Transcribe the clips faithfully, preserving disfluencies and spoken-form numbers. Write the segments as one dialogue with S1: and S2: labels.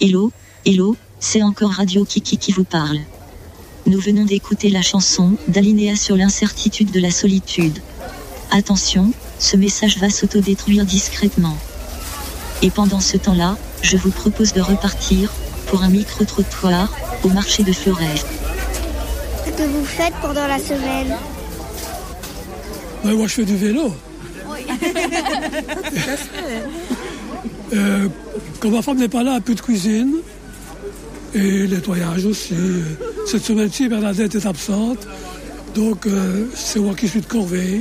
S1: Hello, hello, c'est encore Radio Kiki qui vous parle. Nous venons d'écouter la chanson d'Alinéa sur l'incertitude de la solitude. Attention, ce message va s'autodétruire discrètement. Et pendant ce temps-là, je vous propose de repartir pour un micro-trottoir au marché de Florès.
S2: Qu'est-ce que vous faites pendant la semaine?
S3: Ben, moi, je fais du vélo.
S4: Oui.
S3: euh, quand ma femme n'est pas là, un peu de cuisine et nettoyage aussi. Cette semaine-ci, Bernadette est absente, donc euh, c'est moi qui suis de corvée.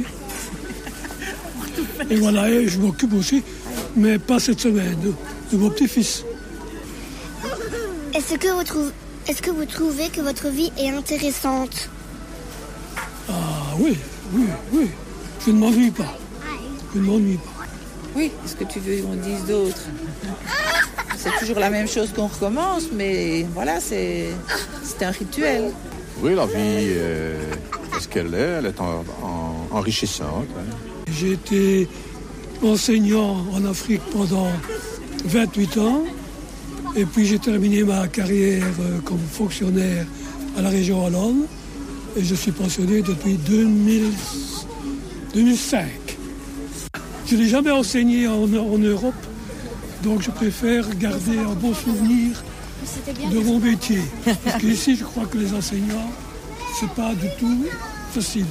S3: Et voilà, et je m'occupe aussi, mais pas cette semaine, de, de mon petit-fils.
S2: Est-ce que, vous trouvez, est-ce que vous trouvez que votre vie est intéressante?
S3: Ah oui, oui, oui. Je ne m'ennuie pas. Je ne m'ennuie pas.
S4: Oui, est-ce que tu veux qu'on dise d'autre? C'est toujours la même chose qu'on recommence, mais voilà, c'est, c'est un rituel.
S5: Oui, la vie euh, est ce qu'elle est, elle est en, en, enrichissante. Hein.
S3: J'ai été enseignant en Afrique pendant vingt-huit ans. Et puis j'ai terminé ma carrière comme fonctionnaire à la région Hollande. Et je suis pensionné depuis deux mille, deux mille cinq. Je n'ai jamais enseigné en, en Europe, donc je préfère garder un bon souvenir de mon métier. Parce qu'ici, je crois que les enseignants, c'est pas du tout facile.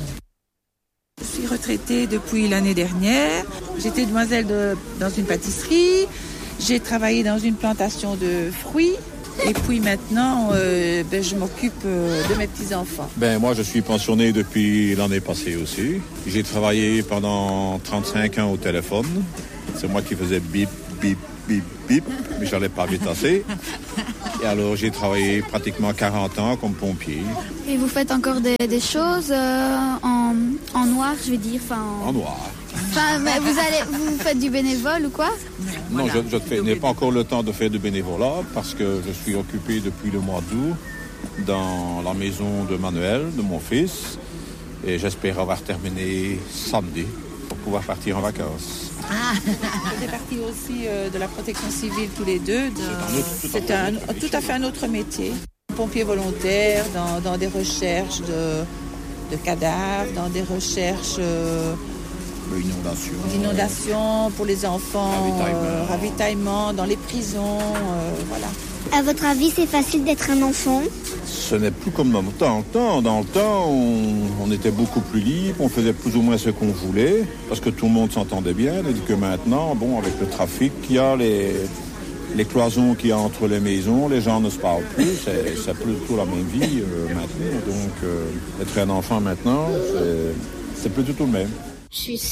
S4: Je suis retraitée depuis l'année dernière. J'étais demoiselle de, dans une pâtisserie. J'ai travaillé dans une plantation de fruits. Et puis maintenant, euh, ben, je m'occupe euh, de mes petits-enfants.
S5: Ben, moi, je suis pensionné depuis l'année passée aussi. J'ai travaillé pendant trente-cinq ans au téléphone. C'est moi qui faisais bip, bip, bip, bip, mais j'allais pas vite assez. Et alors, j'ai travaillé pratiquement quarante ans comme pompier.
S6: Et vous faites encore des, des choses euh, en, en noir, je veux dire, enfin... En,
S5: en noir.
S6: Enfin, mais vous, allez, vous faites du bénévole ou quoi?
S5: Non, voilà, je, je n'ai pas encore le temps de faire du bénévolat parce que je suis occupé depuis le mois d'août dans la maison de Manuel, de mon fils. Et j'espère avoir terminé samedi pour pouvoir partir en vacances.
S4: Ah. On est partis aussi euh, de la protection civile tous les deux. De... C'est un, tout, un, tout à fait un autre métier. Pompier volontaire dans, dans des recherches de, de cadavres, dans des recherches... Euh,
S5: Inondation.
S4: D'inondation pour les enfants, ravitaillement, euh, ravitaillement dans les prisons, euh, voilà.
S2: À votre avis, c'est facile d'être un enfant?
S5: Ce n'est plus comme dans le temps. Dans le temps, on, on était beaucoup plus libre, on faisait plus ou moins ce qu'on voulait, parce que tout le monde s'entendait bien, et que maintenant, bon, avec le trafic qu'il y a, les, les cloisons qu'il y a entre les maisons, les gens ne se parlent plus, c'est, c'est plus du tout la même vie euh, maintenant. Donc, euh, être un enfant maintenant, c'est, c'est plus du tout le même.
S2: Je suis